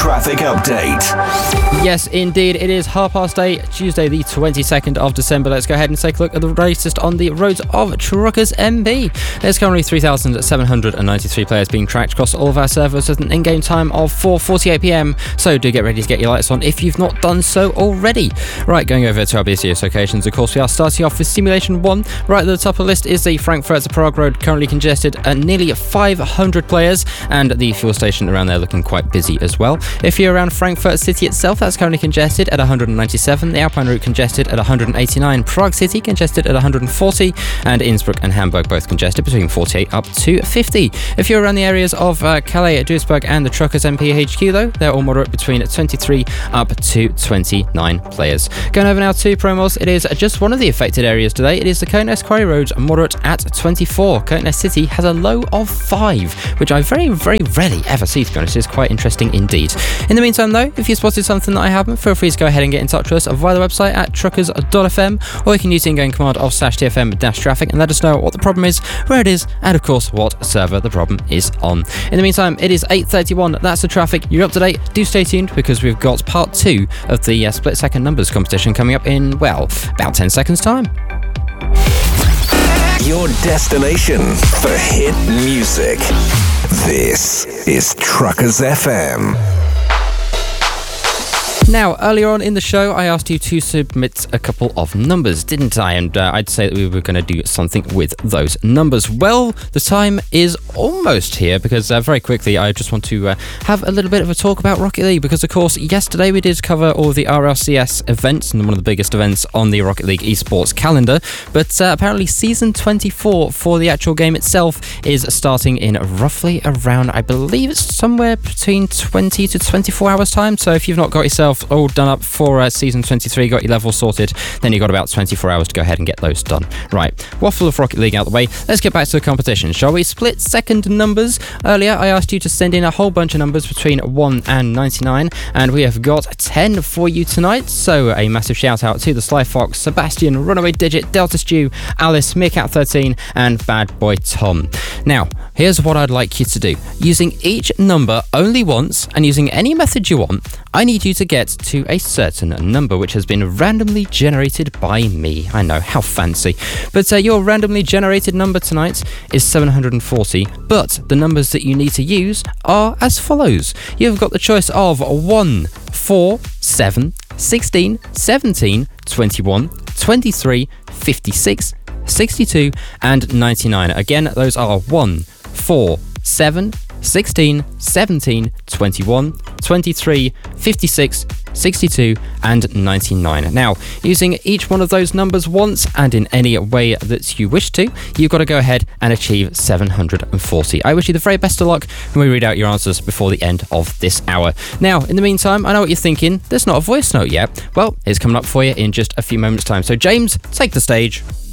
traffic update. Yes, indeed, it is 8:30, Tuesday the 22nd of December. Let's go ahead and take a look at the latest on the roads of Truckers MB. There's currently 3,793 players being tracked across all of our servers with an in-game time of 4:48pm, so do get ready to get your lights on if you've not done so already. Right, going over to our busiest locations, of course, we are starting off with Simulation 1. Right at the top of the list is the Frankfurt to Prague Road, currently congested at nearly 500 players, and the fuel station around there looking quite busy as well. If you're around Frankfurt City itself, that's currently congested at 197, the Alpine route congested at 189, Prague City congested at 140, and Innsbruck and Hamburg both congested between 48 up to 50. If you're around the areas of Calais, Duisburg and the Truckers MP HQ though, they're all moderate between 23 up to 29 players. Going over now to Promos, it is just one of the affected areas today. It is the Coates Quarry Road, moderate at 24. Coates City has a low of 5, which I very rarely ever see, to be honest. It's quite interesting indeed. In the meantime though, if you spotted something that I haven't, feel free to go ahead and get in touch with us via the website at truckers.fm, or you can use the in-game command of /tfm-traffic and let us know what the problem is, where it is, and of course what server the problem is on. In the meantime, it is 8:31, that's the traffic. You're up to date. Do stay tuned because we've got part 2 of the split second numbers competition coming up in, well, about 10 seconds time. Your destination for hit music. This is Truckers FM. Now, earlier on in the show, I asked you to submit a couple of numbers, didn't I? And I'd say that we were going to do something with those numbers. Well, the time is almost here because very quickly, I just want to have a little bit of a talk about Rocket League because, of course, yesterday we did cover all of the RLCS events and one of the biggest events on the Rocket League esports calendar. But apparently, Season 24 for the actual game itself is starting in roughly around, I believe it's somewhere between 20 to 24 hours time. So if you've not got yourself all done up for Season 23, got your levels sorted, then you've got about 24 hours to go ahead and get those done. Right, waffle of Rocket League out the way, let's get back to the competition, shall we? Split second numbers. Earlier, I asked you to send in a whole bunch of numbers between 1 and 99, and we have got 10 for you tonight, so a massive shout out to the Sly Fox, Sebastian, Runaway Digit, Delta Stew, Alice, Meerkat13, and Bad Boy Tom. Now, here's what I'd like you to do. Using each number only once, and using any method you want, I need you to get to a certain number which has been randomly generated by me. I know, how fancy. But your randomly generated number tonight is 740, but the numbers that you need to use are as follows. You've got the choice of 1, 4, 7, 16, 17, 21, 23, 56, 62, and 99. Again, those are 1, 4, 7, 16, 17, 21, 23, 56, 62, and 99. Now, using each one of those numbers once and in any way that you wish to, you've got to go ahead and achieve 740. I wish you the very best of luck when we read out your answers before the end of this hour. Now, in the meantime, I know what you're thinking. There's not a voice note yet. Well, it's coming up for you in just a few moments' time. So, James, take the stage.